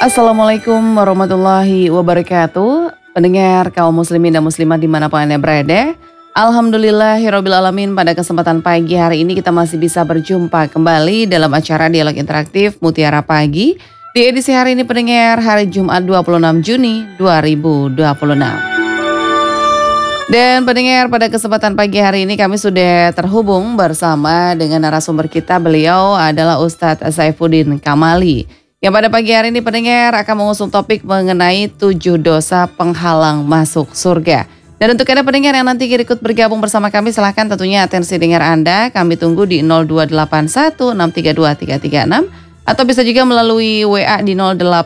Assalamualaikum warahmatullahi wabarakatuh. Pendengar kaum muslimin dan muslimat dimanapun Anda berada. Alhamdulillahirrabbilalamin, pada kesempatan pagi hari ini kita masih bisa berjumpa kembali dalam acara Dialog Interaktif Mutiara Pagi. Di edisi hari ini pendengar, hari Jumat 26 Juni 2026. Dan pendengar, pada kesempatan pagi hari ini kami sudah terhubung bersama dengan narasumber kita. Beliau adalah Ustadz Saifuddin Kamali, yang pada pagi hari ini pendengar akan mengusung topik mengenai 7 dosa penghalang masuk surga. Dan untuk Anda pendengar yang nanti ikut bergabung bersama kami, silahkan tentunya atensi dengar Anda. Kami tunggu di 02816323336 atau bisa juga melalui WA di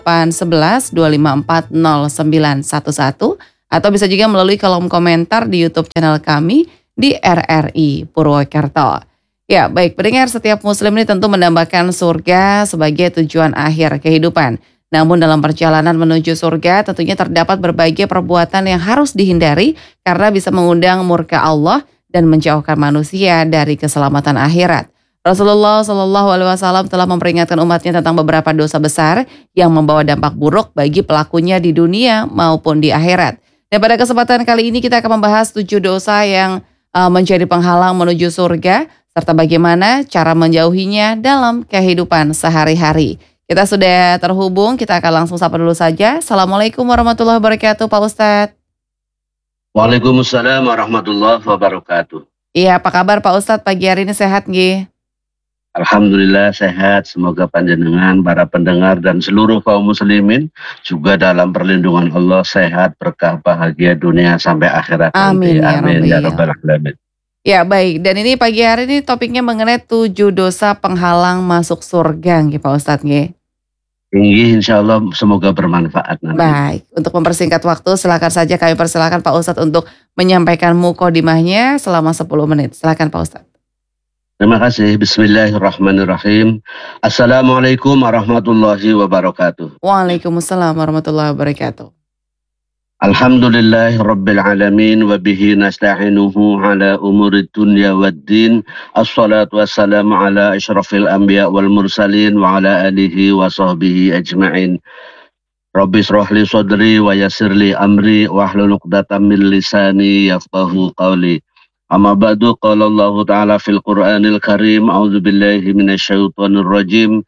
08112540911 atau bisa juga melalui kolom komentar di YouTube channel kami di RRI Purwokerto. Ya, baik pendengar, setiap muslim ini tentu mendambakan surga sebagai tujuan akhir kehidupan. Namun dalam perjalanan menuju surga tentunya terdapat berbagai perbuatan yang harus dihindari karena bisa mengundang murka Allah dan menjauhkan manusia dari keselamatan akhirat. Rasulullah SAW telah memperingatkan umatnya tentang beberapa dosa besar yang membawa dampak buruk bagi pelakunya di dunia maupun di akhirat. Dan pada kesempatan kali ini kita akan membahas 7 dosa yang menjadi penghalang menuju surga, serta bagaimana cara menjauhinya dalam kehidupan sehari-hari. Kita sudah terhubung, kita akan langsung sapa dulu saja. Assalamualaikum warahmatullahi wabarakatuh, Pak Ustadz. Waalaikumsalam warahmatullahi wabarakatuh. Iya, apa kabar Pak Ustadz pagi hari ini, sehat nggih? Alhamdulillah sehat, semoga panjenengan, para pendengar dan seluruh kaum muslimin juga dalam perlindungan Allah sehat, berkah, bahagia dunia sampai akhirat Amin nanti. ya Amin Rabbi. ya rabbal alamin. Ya baik, dan ini pagi hari ini topiknya mengenai 7 dosa penghalang masuk surga nggih Pak Ustadz nggih. Tinggi insya Allah semoga bermanfaat nanti. Baik, untuk mempersingkat waktu silakan saja kami persilakan Pak Ustadz untuk menyampaikan muqaddimahnya selama 10 menit. Silakan Pak Ustadz. Terima kasih. Bismillahirrahmanirrahim. Assalamualaikum warahmatullahi wabarakatuh. Waalaikumsalam warahmatullahi wabarakatuh. Alhamdulillahi Rabbil Alamin wa bihi nasta'inuhu ala umuri dunya waddin. Assalatu wassalamu ala asyrafil anbiya wal mursalin wa ala alihi wa sahbihi ajma'in. Rabbi shrahli sadri wa yassirli amri wahlul 'uqdatam min lisani yafqahu qawli. Amma ba'du, qala Allah Ta'ala fil Qur'anil Karim, a'udzu billahi minasyaitonir rajim.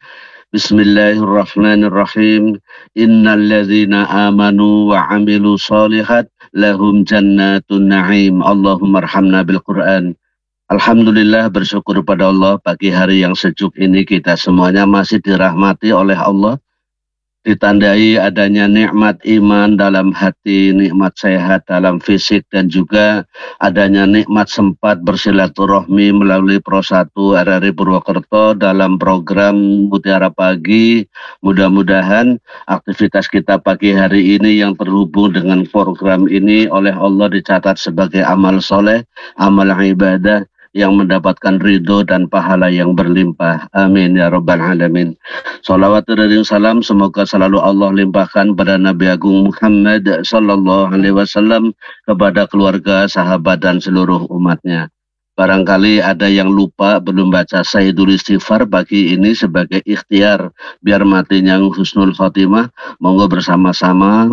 Bismillahirrahmanirrahim. Innal ladzina amanu wa 'amilus shalihat lahum jannatun na'im. Allahumma arhamna bil Qur'an. Alhamdulillah, bersyukur pada Allah, pagi hari yang sejuk ini kita semuanya masih dirahmati oleh Allah, ditandai adanya nikmat iman dalam hati, nikmat sehat dalam fisik, dan juga adanya nikmat sempat bersilaturahmi melalui Pro 1 RRI Purwokerto dalam program Mutiara Pagi. Mudah-mudahan aktivitas kita pagi hari ini yang terhubung dengan program ini oleh Allah dicatat sebagai amal soleh, amal ibadah yang mendapatkan ridho dan pahala yang berlimpah. Amin ya rabbal alamin. Salawat dan salam semoga selalu Allah limpahkan pada Nabi Agung Muhammad sallallahu alaihi wasallam, kepada keluarga, sahabat dan seluruh umatnya. Barangkali ada yang lupa belum baca Sayyidul Istighfar pagi ini sebagai ikhtiar biar matinya husnul khotimah. Monggo bersama-sama.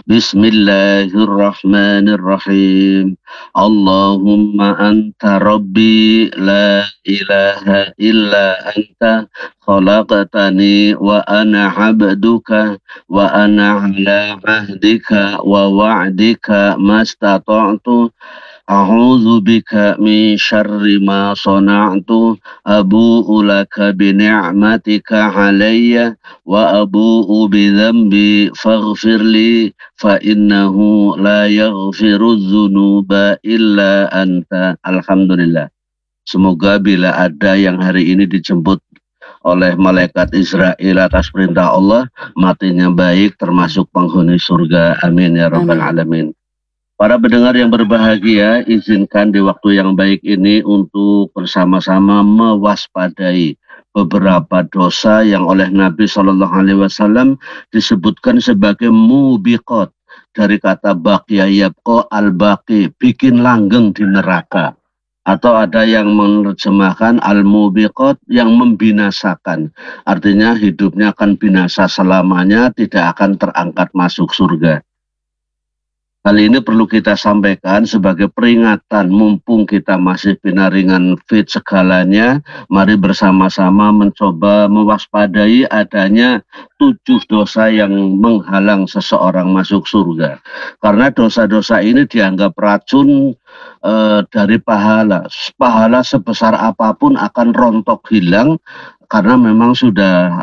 Bismillahirrahmanirrahim. Allahumma anta rabbi la ilaha illa anta khalaqtani wa ana abduka wa ana ala ahdika wa wa'dika mastata'tu. A'udzu bika min syarri ma sana'tu, abu'u laka bi ni'matika 'alayya wa abu'u bi dzambi faghfirli fa innahu la yaghfiru dzunuba illa anta. Alhamdulillah. Semoga bila ada yang hari ini dijemput oleh malaikat Israel atas perintah Allah, matinya baik termasuk penghuni surga. Amin ya rabbal alamin. Para pendengar yang berbahagia, izinkan di waktu yang baik ini untuk bersama-sama mewaspadai beberapa dosa yang oleh Nabi Shallallahu Alaihi Wasallam disebutkan sebagai mubiqat, dari kata baqiya yabqa al-baqi, bikin langgeng di neraka. Atau ada yang menerjemahkan al-mubiqat, yang membinasakan. Artinya hidupnya akan binasa selamanya, tidak akan terangkat masuk surga. Hal ini perlu kita sampaikan sebagai peringatan, mumpung kita masih pinaringan fit segalanya, mari bersama-sama mencoba mewaspadai adanya 7 dosa yang menghalang seseorang masuk surga. Karena dosa-dosa ini dianggap racun dari pahala. Pahala sebesar apapun akan rontok hilang karena memang sudah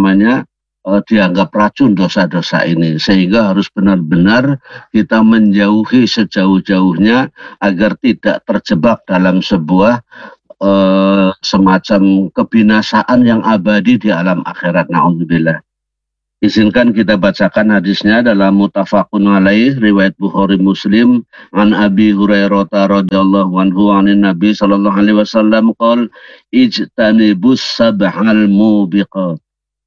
dianggap racun dosa-dosa ini, sehingga harus benar-benar kita menjauhi sejauh-jauhnya agar tidak terjebak dalam sebuah semacam kebinasaan yang abadi di alam akhirat. Na'udzubillah. Izinkan kita bacakan hadisnya dalam muttafaqun alaih, riwayat Bukhari Muslim, an Abi Hurairah radhiyallahu anhu anin Nabi sallallahu alaihi wasallam qol ijtanibus sab'al mubiqat.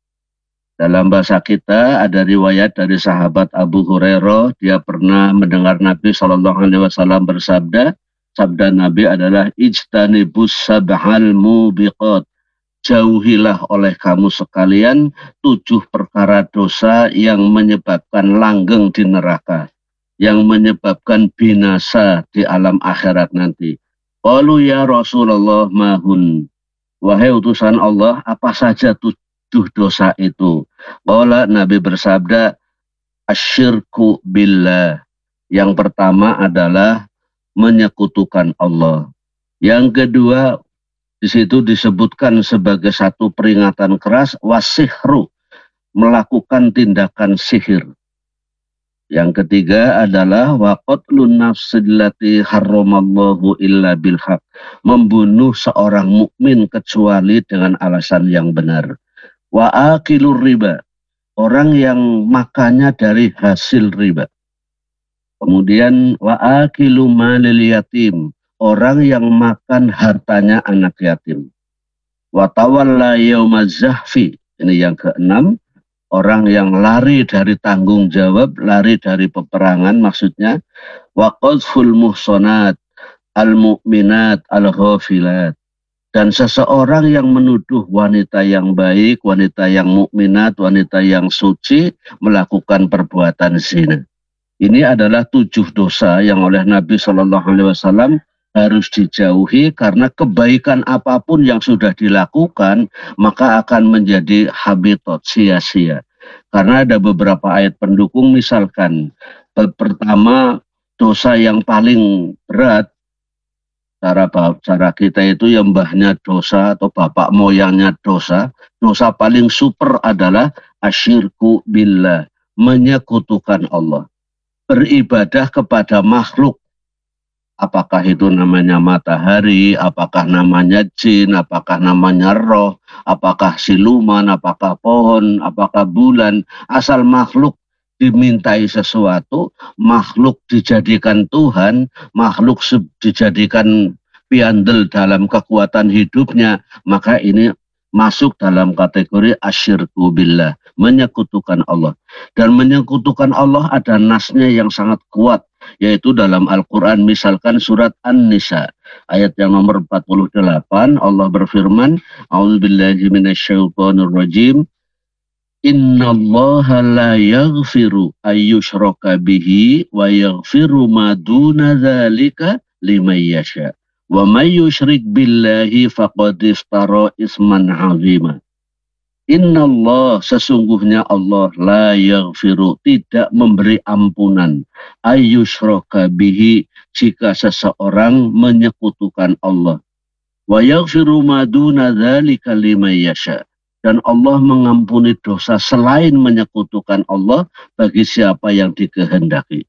Dalam bahasa kita ada riwayat dari sahabat Abu Hurairah, dia pernah mendengar Nabi sallallahu alaihi wasallam bersabda, sabda Nabi adalah ijtanibus sab'al mubiqat. Jauhilah oleh kamu sekalian 7 perkara dosa yang menyebabkan langgeng di neraka, yang menyebabkan binasa di alam akhirat nanti. Qalu ya Rasulullah mahun. Wahai utusan Allah, apa saja 7 dosa itu? Qala, Nabi bersabda, asyirku billah. Yang pertama adalah menyekutukan Allah. Yang kedua, di situ disebutkan sebagai satu peringatan keras, wasihru, melakukan tindakan sihir. Yang ketiga adalah waqatlun nafsil lati harramallahu illa bilhaq, membunuh seorang mukmin kecuali dengan alasan yang benar. Wa akilur riba, orang yang makannya dari hasil riba. Kemudian wa akilu malil yatim, orang yang makan hartanya anak yatim. Wa tawalla yaumaz zahfi, ini yang keenam, orang yang lari dari tanggung jawab, lari dari peperangan maksudnya. Wa qadful muhsanat al-mu'minat al-ghafilat, dan seseorang yang menuduh wanita yang baik, wanita yang mukminat, wanita yang suci melakukan perbuatan zina. Ini adalah 7 dosa yang oleh Nabi Shallallahu Alaihi Wasallam harus dijauhi, karena kebaikan apapun yang sudah dilakukan maka akan menjadi habitat, sia-sia. Karena ada beberapa ayat pendukung, misalkan pertama, dosa yang paling berat cara kita itu yang mbahnya dosa atau bapak moyangnya dosa, dosa paling super adalah asyirku billah, menyekutukan Allah, beribadah kepada makhluk. Apakah itu namanya matahari, apakah namanya jin, apakah namanya roh, apakah siluman, apakah pohon, apakah bulan, asal makhluk dimintai sesuatu, makhluk dijadikan Tuhan, makhluk dijadikan piandel dalam kekuatan hidupnya, maka ini masuk dalam kategori asyirku billah, menyekutukan Allah. Dan menyekutukan Allah ada nasnya yang sangat kuat, yaitu dalam Al-Quran, misalkan surat An-Nisa ayat yang nomor 48, Allah berfirman, a'udzubillahi minasyaitonirrajim, innallaha la yaghfiru ayyushraka bihi wa yaghfiru ma duna dzalika liman yasha wa may yusyrik billahi faqad iftara isman 'azima. Innallah, sesungguhnya Allah, la yaghfiru, tidak memberi ampunan, ayyushraka bihi, jika seseorang menyekutukan Allah. Wa yaghfiru ma duna dzalika liman yasha, dan Allah mengampuni dosa selain menyekutukan Allah bagi siapa yang dikehendaki.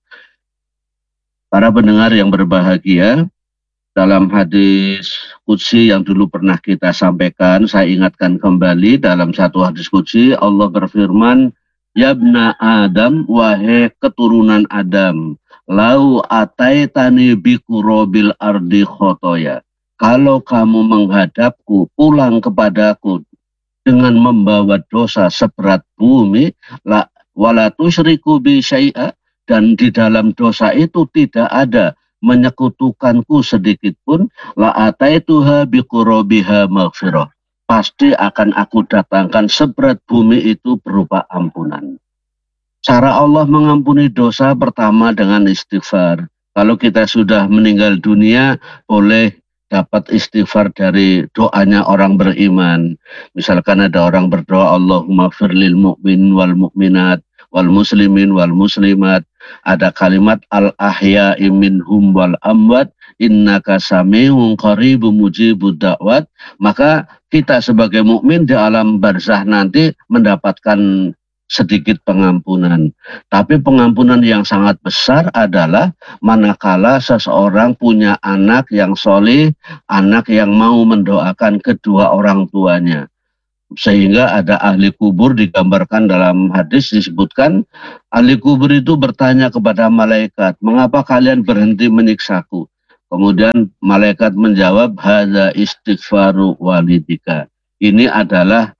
Para pendengar yang berbahagia, dalam hadis qudsi yang dulu pernah kita sampaikan, saya ingatkan kembali, dalam satu hadis qudsi Allah berfirman, yabna Adam, wahai keturunan Adam, lau ataitani bikurobil ardi khotoya, kalau kamu menghadapku, pulang kepadaku dengan membawa dosa seberat bumi, wala tusyriku bi syai'a, dan di dalam dosa itu tidak ada menyekutukanku sedikit pun, la ataituha biqurabiha maghfirah. Pasti akan aku datangkan seberat bumi itu berupa ampunan. Cara Allah mengampuni dosa pertama dengan istighfar. Kalau kita sudah meninggal dunia, boleh dapat istighfar dari doanya orang beriman. Misalkan ada orang berdoa, Allahumma firlil mu'min wal mu'minat wal muslimin wal muslimat. Ada kalimat al-ahya'i minhum wal amwat innaka sami'un qaribun mujibud da'wat. Maka kita sebagai mukmin di alam barzah nanti mendapatkan sedikit pengampunan. Tapi pengampunan yang sangat besar adalah manakala seseorang punya anak yang soleh, anak yang mau mendoakan kedua orang tuanya. Sehingga ada ahli kubur, digambarkan dalam hadis, disebutkan ahli kubur itu bertanya kepada malaikat, mengapa kalian berhenti menyiksaku? Kemudian malaikat menjawab, hadza istighfaru walidika. Ini adalah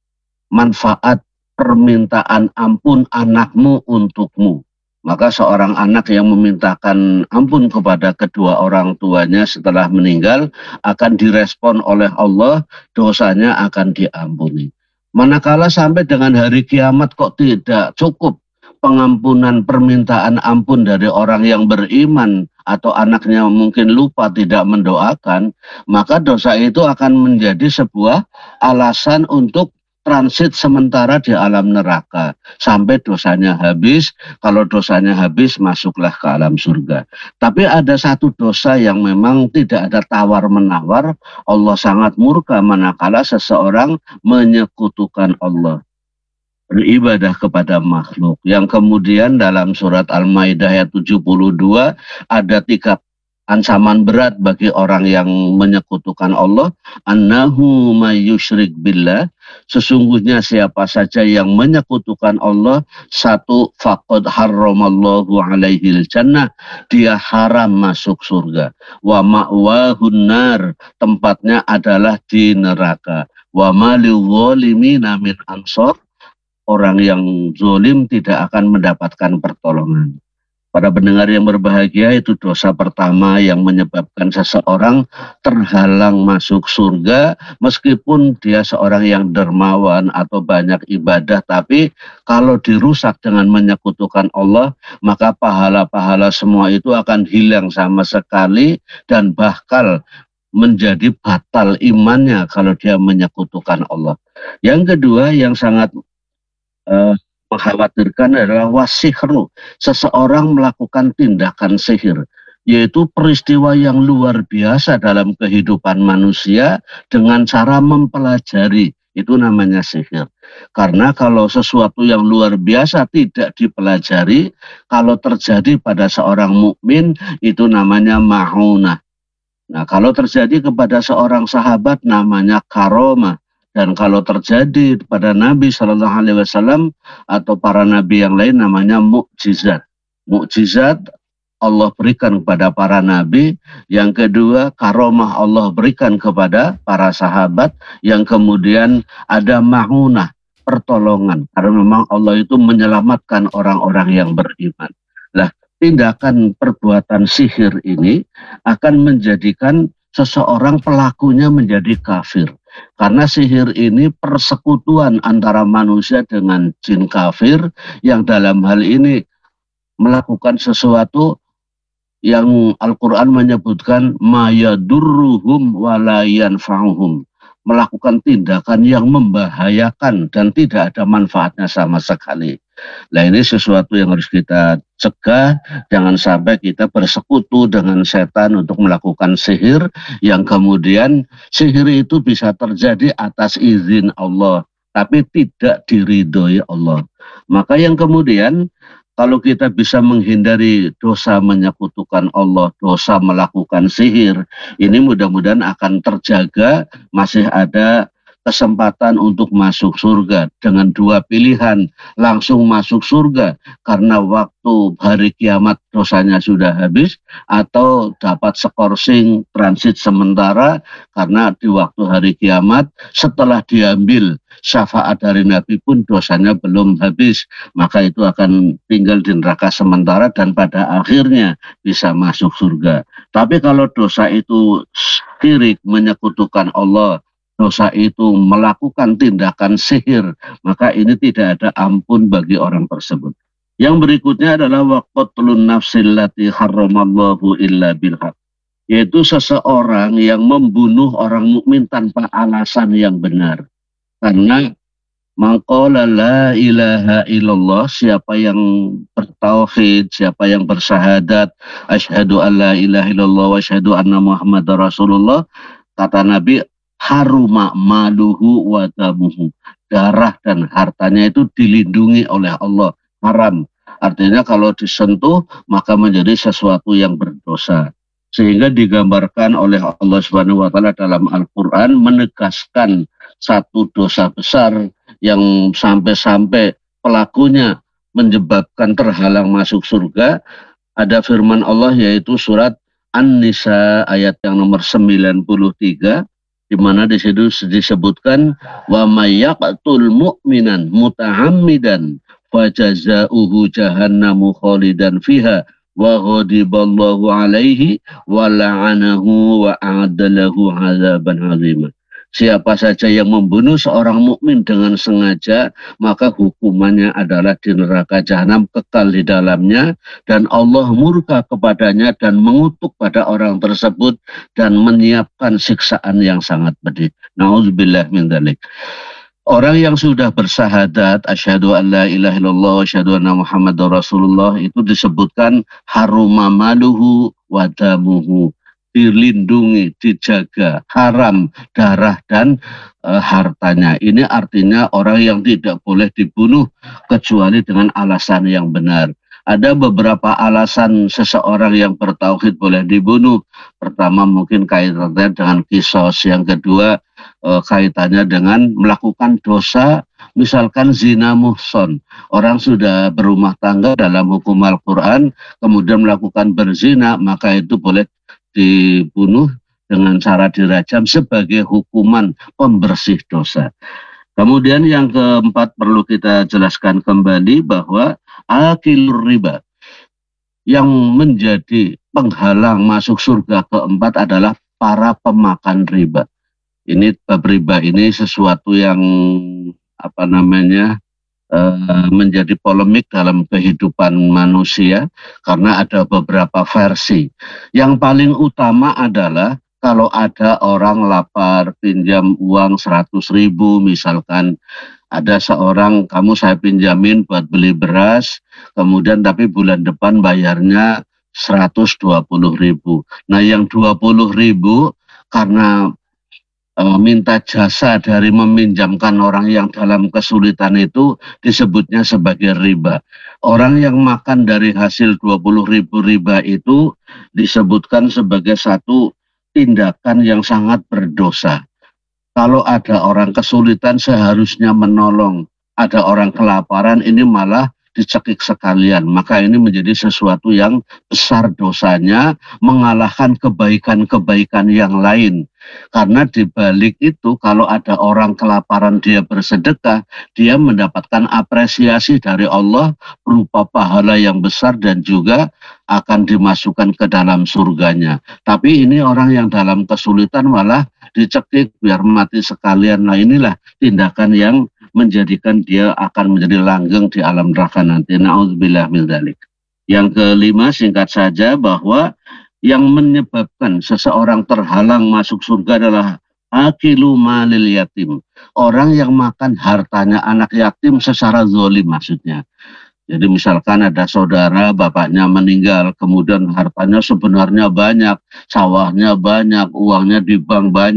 manfaat permintaan ampun anakmu untukmu. Maka seorang anak yang memintakan ampun kepada kedua orang tuanya setelah meninggal akan direspon oleh Allah, dosanya akan diampuni. Manakala sampai dengan hari kiamat kok tidak cukup pengampunan permintaan ampun dari orang yang beriman atau anaknya mungkin lupa tidak mendoakan, maka dosa itu akan menjadi sebuah alasan untuk transit sementara di alam neraka sampai dosanya habis. Kalau dosanya habis, masuklah ke alam surga. Tapi ada satu dosa yang memang tidak ada tawar-menawar. Allah sangat murka manakala seseorang menyekutukan Allah, beribadah kepada makhluk. Yang kemudian dalam surat Al-Maidah ayat 72 ada 3 ancaman berat bagi orang yang menyekutukan Allah. Annahu mayyusyrik billah, sesungguhnya siapa saja yang menyekutukan Allah, satu, faqad harramallahu alaihil jannah, dia haram masuk surga. Wa ma'wahun nar, tempatnya adalah di neraka. Wa malil zalimina min ansor, orang yang zalim tidak akan mendapatkan pertolongan. Para pendengar yang berbahagia, itu dosa pertama yang menyebabkan seseorang terhalang masuk surga, meskipun dia seorang yang dermawan atau banyak ibadah, tapi kalau dirusak dengan menyekutukan Allah, maka pahala-pahala semua itu akan hilang sama sekali dan bakal menjadi batal imannya kalau dia menyekutukan Allah. Yang kedua yang sangat mengkhawatirkan adalah wasihru, seseorang melakukan tindakan sihir, yaitu peristiwa yang luar biasa dalam kehidupan manusia dengan cara mempelajari. Itu namanya sihir. Karena kalau sesuatu yang luar biasa tidak dipelajari, kalau terjadi pada seorang mukmin itu namanya ma'unah. Nah, kalau terjadi kepada seorang sahabat namanya karomah. Dan kalau terjadi pada Nabi Shallallahu Alaihi Wasallam atau para nabi yang lain namanya mukjizat. Mukjizat Allah berikan kepada para nabi. Yang kedua, karomah Allah berikan kepada para sahabat. Yang kemudian ada ma'unah, pertolongan. Karena memang Allah itu menyelamatkan orang-orang yang beriman. Nah, tindakan perbuatan sihir ini akan menjadikan seseorang pelakunya menjadi kafir. Karena sihir ini persekutuan antara manusia dengan jin kafir yang dalam hal ini melakukan sesuatu yang Al-Quran menyebutkan ma yadurruhum wa la yanfa'uhum, melakukan tindakan yang membahayakan dan tidak ada manfaatnya sama sekali. Nah, ini sesuatu yang harus kita cegah, jangan sampai kita bersekutu dengan setan untuk melakukan sihir, yang kemudian sihir itu bisa terjadi atas izin Allah, tapi tidak diridhoi Allah. Maka yang kemudian kalau kita bisa menghindari dosa menyekutukan Allah, dosa melakukan sihir, ini mudah-mudahan akan terjaga, masih ada kesempatan untuk masuk surga dengan dua pilihan, langsung masuk surga karena waktu hari kiamat dosanya sudah habis, atau dapat skorsing transit sementara karena di waktu hari kiamat setelah diambil syafaat dari Nabi pun dosanya belum habis, maka itu akan tinggal di neraka sementara dan pada akhirnya bisa masuk surga. Tapi kalau dosa itu syirik, menyekutukan Allah, dosa itu melakukan tindakan sihir, maka ini tidak ada ampun bagi orang tersebut. Yang berikutnya adalah waqatlun nafsil lati harramallahu illa bilhaq, yaitu seseorang yang membunuh orang mukmin tanpa alasan yang benar. Karena maqala la ilaha illallah, siapa yang bertauhid, siapa yang bersyahadat asyhadu an la ilaha illallah wa asyhadu anna muhammadar rasulullah, kata Nabi, haruma maluhu wa damuhu, darah dan hartanya itu dilindungi oleh Allah, haram. Artinya kalau disentuh maka menjadi sesuatu yang berdosa. Sehingga digambarkan oleh Allah Subhanahu wa taala dalam Al-Qur'an menegaskan satu dosa besar yang sampai-sampai pelakunya menyebabkan terhalang masuk surga. Ada firman Allah yaitu surat An-Nisa ayat yang nomor 93, di mana di situ disebutkan wa may yaqtul mu'minan muta'ammidan fajazauhu jahannamu khalidan fiha wa ghadiballahu alaihi wa la'anahu wa a'adda lahu 'adzaban 'azima. Siapa saja yang membunuh seorang mukmin dengan sengaja, maka hukumannya adalah di neraka jahanam, kekal di dalamnya, dan Allah murka kepadanya dan mengutuk pada orang tersebut dan menyiapkan siksaan yang sangat pedih. Nauzubillah min dzalik. Orang yang sudah bersyahadat asyhadu an la ilaha illallah wa asyhadu anna muhammadar rasulullah itu disebutkan haruma maluhu wa damuhu, dilindungi, dijaga, haram darah dan hartanya. Ini artinya orang yang tidak boleh dibunuh kecuali dengan alasan yang benar. Ada beberapa alasan seseorang yang bertauhid boleh dibunuh. Pertama mungkin kaitannya dengan kisos, yang kedua kaitannya dengan melakukan dosa, misalkan zina muhson. Orang sudah berumah tangga dalam hukum Al-Quran, kemudian melakukan berzina, maka itu boleh dibunuh dengan cara dirajam sebagai hukuman pembersih dosa. Kemudian yang keempat perlu kita jelaskan kembali bahwa akilur riba, yang menjadi penghalang masuk surga keempat adalah para pemakan riba. Ini bab riba ini sesuatu yang menjadi polemik dalam kehidupan manusia karena ada beberapa versi. Yang paling utama adalah kalau ada orang lapar pinjam uang 100.000 misalkan, ada seorang, kamu saya pinjamin buat beli beras, kemudian tapi bulan depan bayarnya 120.000. Nah yang 20.000 karena minta jasa dari meminjamkan orang yang dalam kesulitan itu disebutnya sebagai riba. Orang yang makan dari hasil 20.000 riba itu disebutkan sebagai satu tindakan yang sangat berdosa. Kalau ada orang kesulitan seharusnya menolong, ada orang kelaparan ini malah dicekik sekalian, maka ini menjadi sesuatu yang besar dosanya, mengalahkan kebaikan-kebaikan yang lain. Karena di balik itu kalau ada orang kelaparan dia bersedekah, dia mendapatkan apresiasi dari Allah berupa pahala yang besar dan juga akan dimasukkan ke dalam surganya. Tapi ini orang yang dalam kesulitan malah dicekik biar mati sekalian. Nah inilah tindakan yang menjadikan dia akan menjadi langgeng di alam neraka nanti. Na'udzubillah min dzalik. Yang kelima singkat saja bahwa yang menyebabkan seseorang terhalang masuk surga adalah akilu malil yatim. Orang yang makan hartanya anak yatim secara zalim maksudnya. Jadi misalkan ada saudara bapaknya meninggal, kemudian hartanya sebenarnya banyak, sawahnya banyak, uangnya di bank banyak.